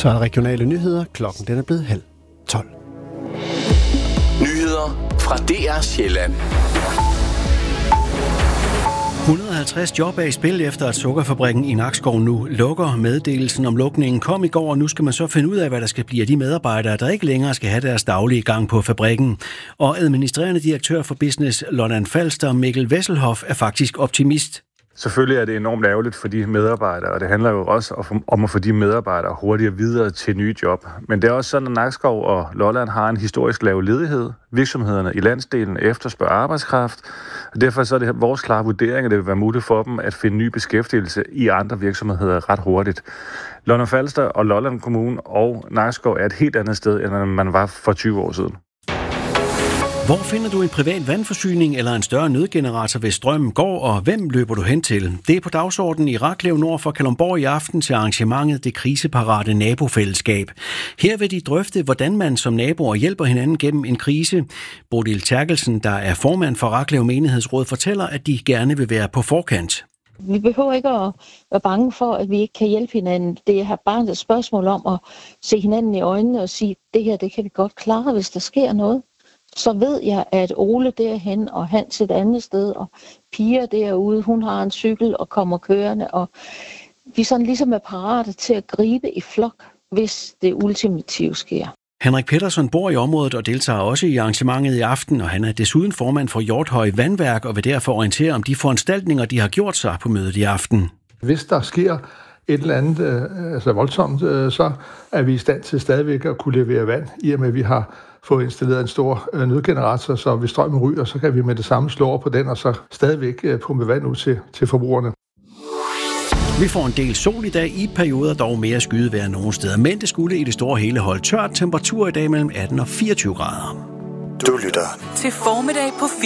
Så er regionale nyheder. Klokken den er blevet 11:30. Nyheder fra DR Sjælland. 150 job er i spil efter, at sukkerfabrikken i Nakskov nu lukker. Meddelelsen om lukningen kom i går, og nu skal man så finde ud af, hvad der skal blive af de medarbejdere, der ikke længere skal have deres daglige gang på fabrikken. Og administrerende direktør for Business Lolland Falster, Mikkel Wesselhoff, er faktisk optimist. Selvfølgelig er det enormt ærgerligt for de medarbejdere, og det handler jo også om at få de medarbejdere hurtigere videre til nye job. Men det er også sådan, at Nakskov og Lolland har en historisk lav ledighed. Virksomhederne i landsdelen efterspørger arbejdskraft, og derfor så er det vores klare vurdering, at det vil være muligt for dem at finde ny beskæftigelse i andre virksomheder ret hurtigt. Lolland Falster og Lolland Kommune og Nakskov er et helt andet sted, end man var for 20 år siden. Hvor finder du en privat vandforsyning eller en større nødgenerator, hvis strømmen går, og hvem løber du hen til? Det er på dagsordenen i Raklev nord for Kalundborg i aften til arrangementet Det kriseparate nabofællesskab. Her vil de drøfte, hvordan man som naboer hjælper hinanden gennem en krise. Bodil Terkelsen, der er formand for Raklev Menighedsråd, fortæller, at de gerne vil være på forkant. Vi behøver ikke at være bange for, at vi ikke kan hjælpe hinanden. Det er bare et spørgsmål om at se hinanden i øjnene og sige, det her det kan vi godt klare, hvis der sker noget. Så ved jeg, at Ole derhen og Hans et andet sted, og Pia derude, hun har en cykel og kommer kørende, og vi sådan ligesom er parate til at gribe i flok, hvis det ultimative sker. Henrik Pettersson bor i området og deltager også i arrangementet i aften, og han er desuden formand for Hjorthøj Vandværk og vil derfor orientere om de foranstaltninger, de har gjort sig på mødet i aften. Hvis der sker et eller andet voldsomt, så er vi i stand til stadigvæk at kunne levere vand, i og med at vi har fået installeret en stor nødgenerator, så hvis strømmen ryger, så kan vi med det samme slå over på den, og så stadigvæk pumpe vand ud til forbrugerne. Vi får en del sol i dag, i perioder dog mere skydevejr nogle steder, men det skulle i det store hele holde tørt. Temperatur i dag mellem 18 og 24 grader. Du lytter til Formiddag på